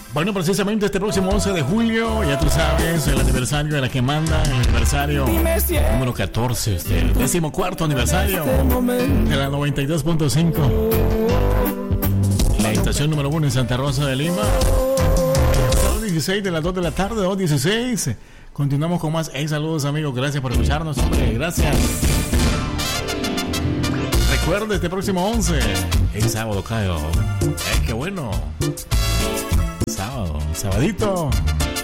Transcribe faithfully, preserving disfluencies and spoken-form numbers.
Bueno, precisamente este próximo once de julio, ya tú sabes, el aniversario de la que manda, el aniversario número catorce, el decimocuarto aniversario de la noventa y dos punto cinco. La estación número uno en Santa Rosa de Lima. dos dieciséis de las dos de la tarde, dos dieciséis. Continuamos con más. Hey, saludos amigos, gracias por escucharnos, hombre, gracias. Recuerda este próximo once, el sábado, Cayo. Eh, qué bueno. Sábado, sabadito.